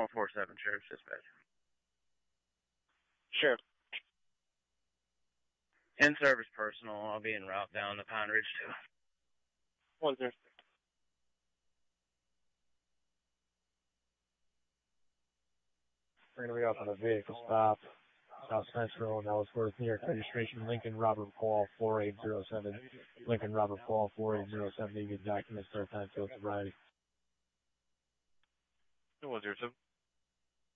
447 Sheriff's Dispatch. Sheriff. In-service personal. I'll be en route down to Pine Ridge, too. 106. We're going to be up on a vehicle stop, South Central, Ellsworth, New York registration, Lincoln Robert Paul 4807. Lincoln Robert Paul 4807. You get documents, start time, field sobriety. 107.